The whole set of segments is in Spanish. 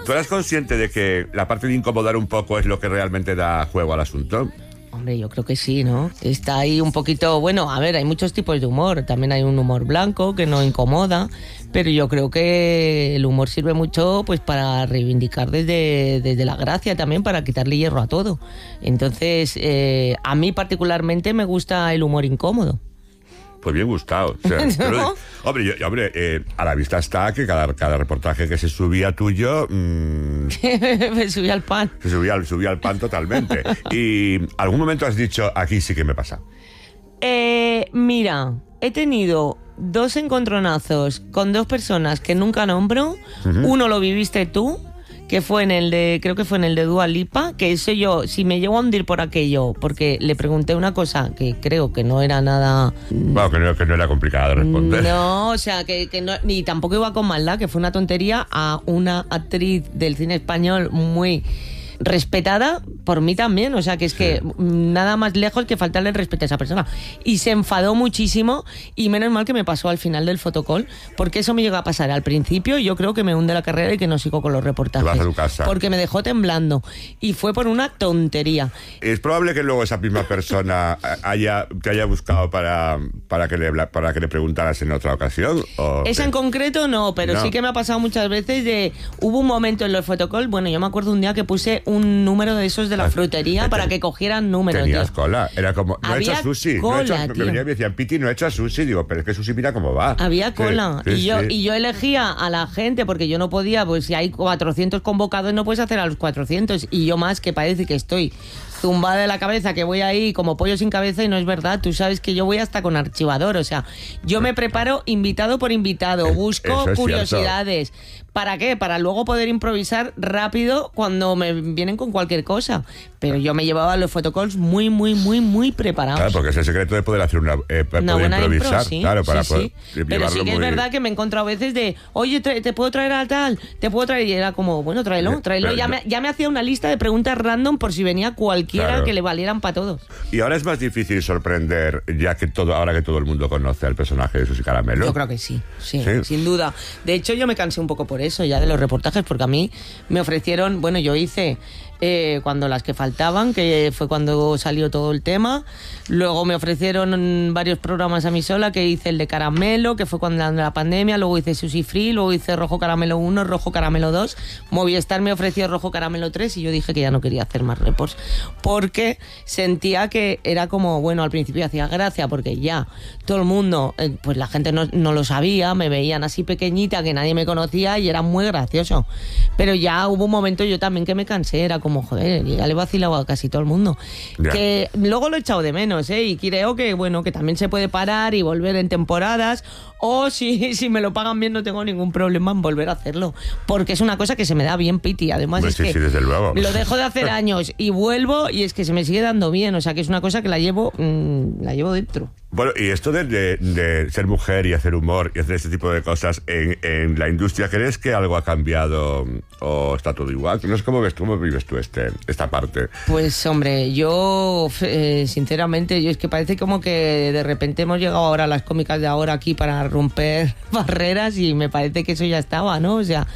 ¿Tú eras consciente de que la parte de incomodar un poco es lo que realmente da juego al asunto? Hombre, yo creo que sí, ¿no? Está ahí un poquito... Bueno, a ver, hay muchos tipos de humor. También hay un humor blanco que no incomoda, pero yo creo que el humor sirve mucho pues para reivindicar desde la gracia también, para quitarle hierro a todo. Entonces, a mí particularmente me gusta el humor incómodo. Pues bien gustado. O sea, ¿No? Hombre, a la vista está que cada reportaje que se subía tuyo... Me subí al pan. Se subía al pan totalmente. Y algún momento has dicho, aquí sí que me pasa. Mira, he tenido 2 encontronazos con 2 personas que nunca nombro. Uno lo viviste tú, que fue creo que fue en el de Dua Lipa, que eso yo, si me llego a hundir por aquello, porque le pregunté una cosa que creo que no era nada... Bueno, que no era complicado de responder. No, o sea, que no, ni tampoco iba con maldad, que fue una tontería a una actriz del cine español muy respetada por mí también, o sea, que es que nada más lejos que faltarle el respeto a esa persona. Y se enfadó muchísimo, y menos mal que me pasó al final del fotocall, porque eso me llegó a pasar al principio, y yo creo que me hunde la carrera y que no sigo con los reportajes. Te vas a tu casa. Porque me dejó temblando, y fue por una tontería. ¿Es probable que luego esa misma persona te haya buscado para que le preguntaras en otra ocasión? Esa en concreto no, pero sí que me ha pasado muchas veces hubo un momento en los fotocall, bueno, yo me acuerdo un día que puse un número de esos de la frutería para que cogieran números. Tenías cola, era como, no he hecho sushi. Cola, me venían y me decían, Piti, no he hecho sushi. Digo, pero es que sushi mira cómo va. Había cola. Sí, y yo elegía a la gente, porque yo no podía, pues si hay 400 convocados no puedes hacer a los 400. Y yo más, que parece que estoy zumbada de la cabeza, que voy ahí como pollo sin cabeza, y no es verdad. Tú sabes que yo voy hasta con archivador, o sea, yo me preparo invitado por invitado, busco curiosidades. Cierto. ¿Para qué? Para luego poder improvisar rápido cuando me vienen con cualquier cosa. Pero yo me llevaba los photocalls muy, muy, muy, muy preparados. Claro, porque es el secreto de poder hacer una buena improvisar. Impro, sí, claro, para poder Pero sí que es verdad que me he encontrado veces de, oye, ¿te puedo traer a tal? ¿Te puedo traer? Y era como, bueno, tráelo. Ya me hacía una lista de preguntas random por si venía cualquiera que le valieran para todos. Y ahora es más difícil sorprender, ahora que todo el mundo conoce al personaje de Susi Caramelo. Yo creo que sí, sin duda. De hecho, yo me cansé un poco por eso ya de los reportajes, porque a mí me ofrecieron, bueno, yo hice cuando las que faltaban, que fue cuando salió todo el tema. Luego me ofrecieron varios programas a mí sola, que hice el de Caramelo, que fue cuando la pandemia. Luego hice Sushi Free, luego hice Rojo Caramelo 1, Rojo Caramelo 2. Movistar me ofreció Rojo Caramelo 3 y yo dije que ya no quería hacer más reports, porque sentía que era como, bueno, al principio hacía gracia porque ya todo el mundo, pues la gente no lo sabía, me veían así pequeñita, que nadie me conocía, y era muy gracioso. Pero ya hubo un momento yo también que me cansé, era como, joder, ya le he vacilado a casi todo el mundo. Que luego lo he echado de menos, y creo que, bueno, que también se puede parar y volver en temporadas, o si me lo pagan bien no tengo ningún problema en volver a hacerlo, porque es una cosa que se me da bien, Piti. Además, pues es que desde luego. Lo dejo de hacer años y vuelvo, y es que se me sigue dando bien, o sea que es una cosa que la llevo dentro. Bueno, y esto de ser mujer y hacer humor y hacer este tipo de cosas en la industria, ¿crees que algo ha cambiado o está todo igual? No sé cómo vives tú esta parte. Pues hombre, yo sinceramente, yo es que parece como que de repente hemos llegado ahora a las cómicas de ahora aquí para romper barreras, y me parece que eso ya estaba, ¿no? O sea,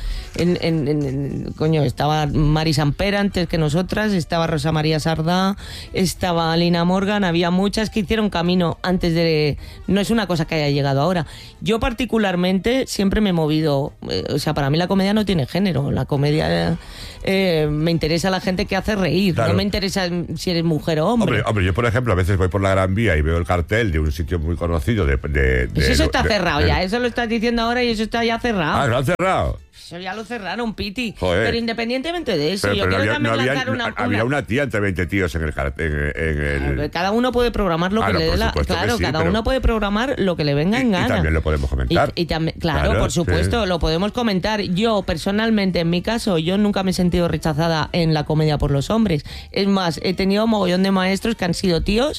coño, estaba Mari Sampera antes que nosotras, estaba Rosa María Sardá, estaba Lina Morgan, había muchas que hicieron camino antes de... No es una cosa que haya llegado ahora. Yo particularmente siempre me he movido, o sea, para mí la comedia no tiene género. La comedia me interesa la gente que hace reír, claro. No me interesa si eres mujer o hombre. Hombre, yo por ejemplo a veces voy por la Gran Vía y veo el cartel de un sitio muy conocido eso está cerrado ya, eso lo estás diciendo ahora y eso está ya cerrado. Ah, ¿lo han cerrado? Eso ya lo cerraron, Piti. Joder. Pero independientemente de eso, yo quiero también lanzar había una tía entre 20 tíos en el cartel. Cada uno puede programar lo que le dé la... Claro, sí, cada uno puede programar lo que le venga en gana. Y también lo podemos comentar. Y también, claro, por supuesto, lo podemos comentar. Yo, personalmente, en mi caso, yo nunca me he sentido rechazada en la comedia por los hombres. Es más, he tenido mogollón de maestros que han sido tíos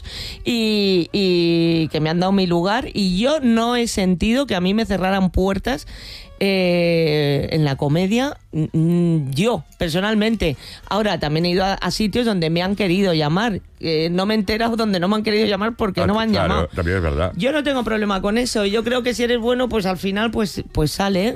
y que me han dado mi lugar, y yo no he sentido que a mí me cerraran puertas en la comedia, yo personalmente. Ahora también he ido a sitios donde me han querido llamar, no me he enterado donde no me han querido llamar porque no me han llamado. También es verdad. Yo no tengo problema con eso, yo creo que si eres bueno, pues al final pues sale, ¿no?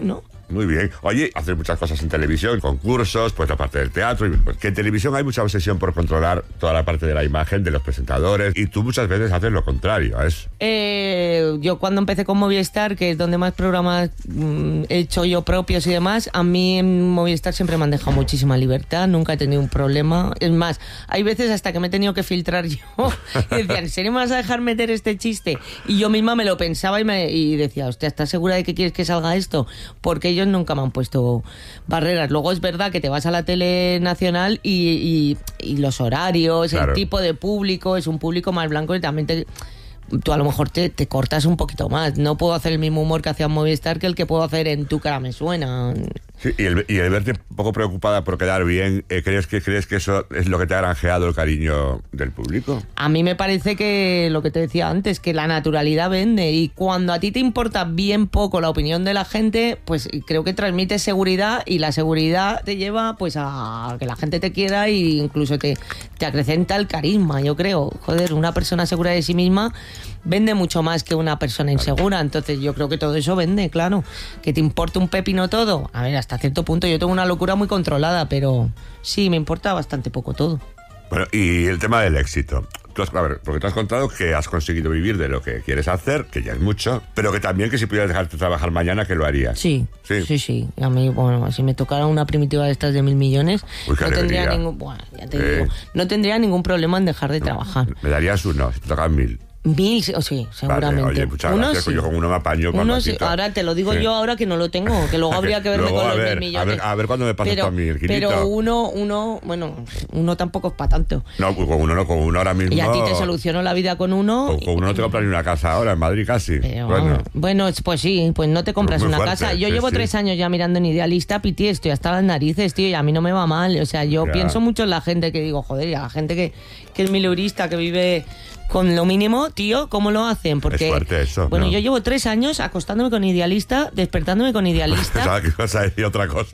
Muy bien. Oye, haces muchas cosas en televisión, concursos, pues la parte del teatro. Pues, que en televisión hay mucha obsesión por controlar toda la parte de la imagen de los presentadores y tú muchas veces haces lo contrario a eso. Yo cuando empecé con Movistar, que es donde más programas he hecho yo propios y demás, a mí en Movistar siempre me han dejado muchísima libertad, nunca he tenido un problema. Es más, hay veces hasta que me he tenido que filtrar yo y decían, ¿en serio me vas a dejar meter este chiste? Y yo misma me lo pensaba y decía, hostia, ¿estás segura de que quieres que salga esto? Porque ellos nunca me han puesto barreras. Luego es verdad que te vas a la tele nacional y los horarios, claro, el tipo de público, es un público más blanco y también tú a lo mejor te cortas un poquito más. No puedo hacer el mismo humor que hacía en Movistar que el que puedo hacer en Tu cara me suena. Sí, y el verte un poco preocupada por quedar bien, ¿crees que eso es lo que te ha granjeado el cariño del público? A mí me parece que lo que te decía antes, que la naturalidad vende, y cuando a ti te importa bien poco la opinión de la gente, pues creo que transmites seguridad, y la seguridad te lleva pues a que la gente te quiera e incluso te acrecenta el carisma, yo creo. Joder, una persona segura de sí misma vende mucho más que una persona insegura. Entonces yo creo que todo eso vende, claro. Que te importe un pepino todo. A ver, hasta cierto punto yo tengo una locura muy controlada, pero sí, me importa bastante poco todo. Bueno, y el tema del éxito. A ver, porque tú has contado que has conseguido vivir de lo que quieres hacer, que ya es mucho, pero que también que si pudieras dejarte trabajar mañana, que lo harías. Sí. A mí, bueno, si me tocara una primitiva de estas de 1.000 millones, no tendría ningún, bueno, ya te digo, no tendría ningún problema en dejar de trabajar. Me darías uno, si te tocan 1.000. 1.000, sí, seguramente. Vale, oye, muchas gracias, sí. Yo con uno me apaño. Sí. Ahora te lo digo yo ahora que no lo tengo, que luego habría que verme luego, con los 1.000 millones. A ver cuándo me pasas tú a mí, pero uno tampoco es para tanto. No, pues con uno ahora mismo. Y a ti te soluciono la vida con uno. Con uno no te compras ni una casa ahora, en Madrid casi. Bueno, pues sí, pues no te compras una casa. Yo llevo 3 años ya mirando en Idealista, Piti, estoy hasta las narices, tío, y a mí no me va mal. O sea, yo pienso mucho en la gente que digo, joder, y a la gente que es mileurista, que vive con lo mínimo, tío, ¿cómo lo hacen? Porque, es fuerte eso. Bueno, yo llevo 3 años acostándome con Idealista, despertándome con Idealista. Pensaba que ibas a decir otra cosa.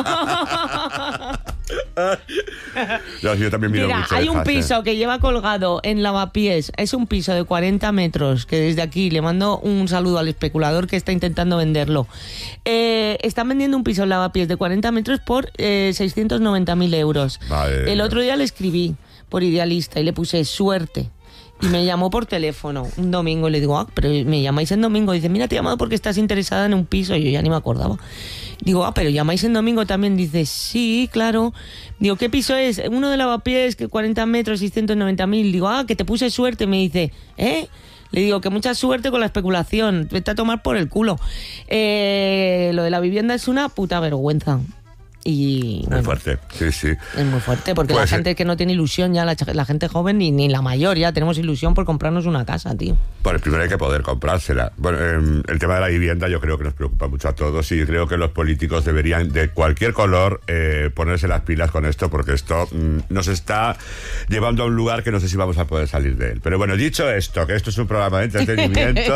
Yo también miro mucho. Hay un piso que lleva colgado en Lavapiés. Es un piso de 40 metros, que desde aquí le mando un saludo al especulador que está intentando venderlo. Están vendiendo un piso en Lavapiés de 40 metros por 690.000 euros. Vale. El otro día le escribí por Idealista y le puse suerte. Y me llamó por teléfono un domingo y le digo, pero me llamáis en domingo. Dice, mira, te he llamado porque estás interesada en un piso. Y yo ya ni me acordaba. Digo, pero llamáis en domingo también. Dice, sí, claro. Digo, ¿qué piso es? Uno de Lavapiés, que 40 metros, 690.000. Digo, que te puse suerte. Me dice, ¿eh? Le digo que mucha suerte con la especulación. Vete a tomar por el culo. Lo de la vivienda es una puta vergüenza. Y muy fuerte, sí. Es muy fuerte, porque la gente que no tiene ilusión, ya la gente joven ni la mayor, ya tenemos ilusión por comprarnos una casa, tío. Bueno, primero hay que poder comprársela. Bueno, el tema de la vivienda yo creo que nos preocupa mucho a todos y creo que los políticos deberían, de cualquier color, ponerse las pilas con esto, porque esto nos está llevando a un lugar que no sé si vamos a poder salir de él. Pero bueno, dicho esto, que esto es un programa de entretenimiento,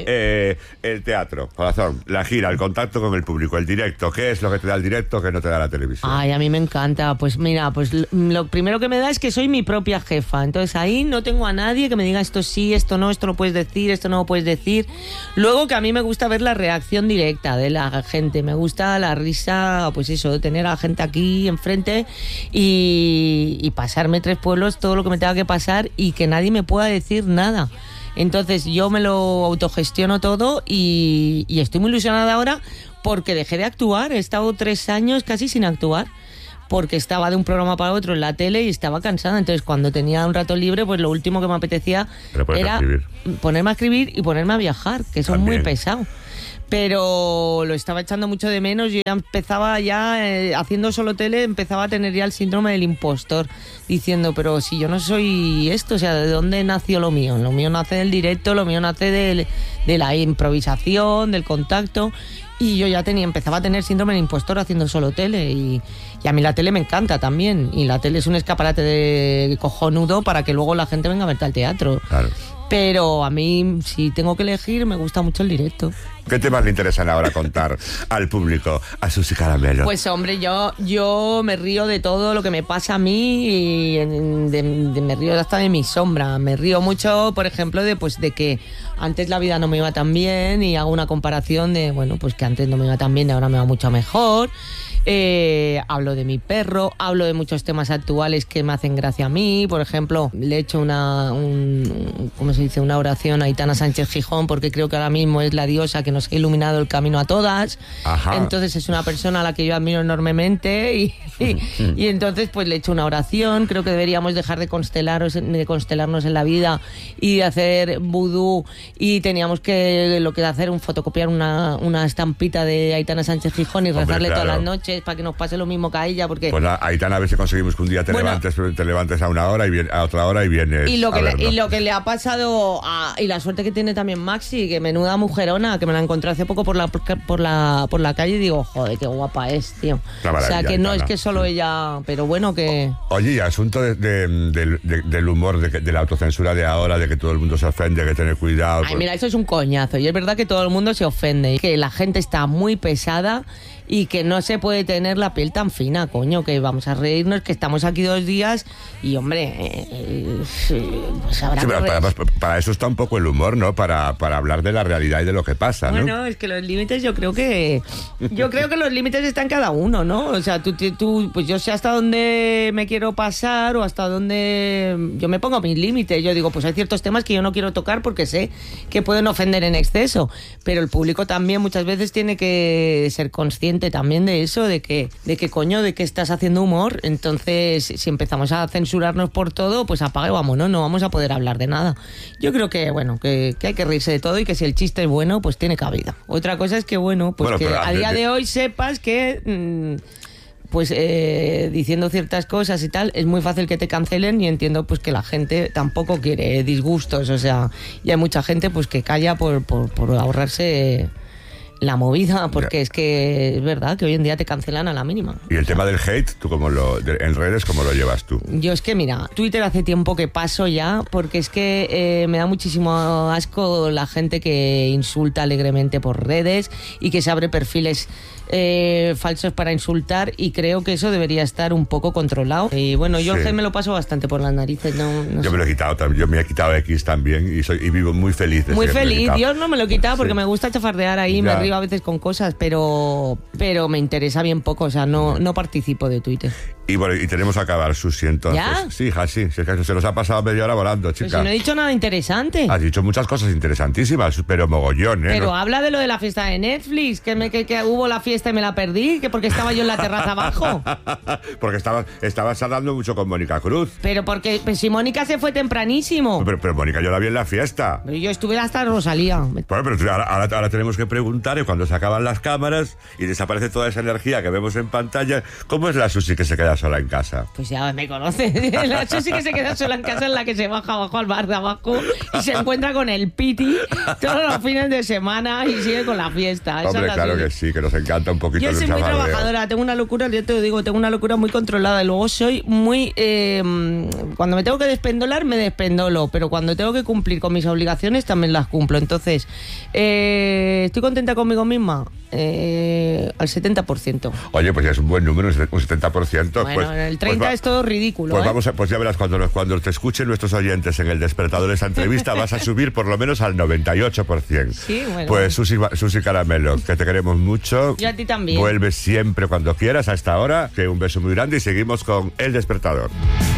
el teatro, corazón, la gira, el contacto con el público, el directo, ¿qué es lo que te da el directo que no te da la televisión? Ay, a mí me encanta. Pues mira, pues lo primero que me da es que soy mi propia jefa. Entonces ahí no tengo a nadie que me diga esto sí, esto no, esto lo puedes decir, esto no lo puedes decir. Luego que a mí me gusta ver la reacción directa de la gente. Me gusta la risa, pues eso, de tener a la gente aquí enfrente y pasarme 3 pueblos, todo lo que me tenga que pasar y que nadie me pueda decir nada. Entonces yo me lo autogestiono todo y estoy muy ilusionada ahora porque dejé de actuar. He estado 3 años casi sin actuar porque estaba de un programa para otro en la tele y estaba cansada. Entonces cuando tenía un rato libre, pues lo último que me apetecía era ponerme a escribir y ponerme a viajar, que eso es muy pesado. Pero lo estaba echando mucho de menos. Yo ya empezaba haciendo solo tele, empezaba a tener ya el síndrome del impostor, diciendo, pero si yo no soy esto, o sea, ¿de dónde nació lo mío? Lo mío nace del directo, lo mío nace de la improvisación, del contacto. Y yo ya empezaba a tener síndrome del impostor haciendo solo tele. Y a mí la tele me encanta también. Y la tele es un escaparate de cojonudo para que luego la gente venga a verte al teatro. Claro. Pero a mí, si tengo que elegir, me gusta mucho el directo. ¿Qué temas le interesan ahora contar al público, a Susi Caramelo? Pues hombre, yo me río de todo lo que me pasa a mí y me río hasta de mi sombra. Me río mucho, por ejemplo, de que antes la vida no me iba tan bien y hago una comparación de, bueno, pues que antes no me iba tan bien y ahora me va mucho mejor. Hablo de mi perro, hablo de muchos temas actuales que me hacen gracia a mí. Por ejemplo, le he hecho una oración a Aitana Sánchez Gijón, porque creo que ahora mismo es la diosa que nos ha iluminado el camino a todas. Ajá. Entonces es una persona a la que yo admiro enormemente y entonces pues le he hecho una oración. Creo que deberíamos dejar de constelarnos en la vida y de hacer vudú, y teníamos que fotocopiar una estampita de Aitana Sánchez Gijón y rezarle todas las noches para que nos pase lo mismo que a ella, porque... Pues Aitana, a ver si conseguimos que un día te levantes a una hora y a otra hora y vienes y lo que le ha pasado y la suerte que tiene también Maxi, que menuda mujerona, que me la encontré hace poco por la calle y digo, joder, qué guapa es, tío. O sea, que no es que solo ella, pero bueno, que... Oye, y asunto del humor, de la autocensura de ahora, de que todo el mundo se ofende, que tener cuidado... Ay, mira, eso es un coñazo, y es verdad que todo el mundo se ofende, y que la gente está muy pesada y que no se puede tener la piel tan fina, coño, que vamos a reírnos, que estamos aquí 2 días y, hombre, pues habrá para eso está un poco el humor, ¿no? Para hablar de la realidad y de lo que pasa, ¿no? Bueno, es que los límites yo creo que los límites están cada uno, ¿no? O sea, tú pues yo sé hasta dónde me quiero pasar o hasta dónde yo me pongo mis límites. Yo digo, pues hay ciertos temas que yo no quiero tocar porque sé que pueden ofender en exceso, pero el público también muchas veces tiene que ser consciente también de eso, de que estás haciendo humor. Entonces, si empezamos a censurarnos por todo, pues apague, vámonos, no vamos a poder hablar de nada. Yo creo que, bueno, que hay que reírse de todo y que si el chiste es bueno, pues tiene cabida. Otra cosa es que, que a día de hoy sepas que... diciendo ciertas cosas y tal, es muy fácil que te cancelen, y entiendo pues que la gente tampoco quiere disgustos, o sea, y hay mucha gente pues que calla por ahorrarse la movida, porque es que es verdad que hoy en día te cancelan a la mínima. ¿Y el tema del hate, tú en redes, cómo lo llevas tú? Yo es que, mira, Twitter hace tiempo que paso ya, porque es que me da muchísimo asco la gente que insulta alegremente por redes y que se abre perfiles falsos para insultar, y creo que eso debería estar un poco controlado. Y bueno, yo me lo paso bastante por las narices. Yo me lo he quitado también, yo me he quitado X también y vivo muy feliz. Muy feliz, yo no me lo he quitado porque me gusta chafardear ahí, me río a veces con cosas, pero me interesa bien poco, o sea, no participo de Twitter. Y bueno, y tenemos que acabar, Susi, entonces. ¿Ya? Sí, hija, sí, es que se nos ha pasado media hora volando, chica. Pero si no he dicho nada interesante. Has dicho muchas cosas interesantísimas, pero mogollón, ¿eh? Pero ¿no? habla de lo de la fiesta de Netflix, que hubo la fiesta y me la perdí, que porque estaba yo en la terraza abajo. Porque estabas hablando mucho con Mónica Cruz. Pero porque si Mónica se fue tempranísimo. Pero Mónica, yo la vi en la fiesta. Pero yo estuve hasta Rosalía. Bueno, pero ahora tenemos que preguntar, y cuando se acaban las cámaras y desaparece toda esa energía que vemos en pantalla, ¿cómo es la Susi que se queda sola en casa? Pues ya me conoce. La Susi que se queda sola en casa, en la que se baja abajo al bar de abajo y se encuentra con el Piti todos los fines de semana y sigue con la fiesta. Hombre, claro que sí, que nos encanta un poquito. Yo soy muy trabajadora, tengo una locura, yo te lo digo, tengo una locura muy controlada, y luego soy muy... cuando me tengo que despendolar, me despendolo, pero cuando tengo que cumplir con mis obligaciones, también las cumplo. Entonces, ¿estoy contenta conmigo misma? Al 70%. Oye, pues ya es un buen número, un 70%. Bueno, en el 30% es todo ridículo. Pues ya verás, cuando te escuchen nuestros oyentes en El Despertador esa entrevista, vas a subir por lo menos al 98%. Sí, bueno. Pues Susi Caramelo, que te queremos mucho. Y a ti también. Vuelves siempre cuando quieras a esta hora. Que un beso muy grande y seguimos con El Despertador.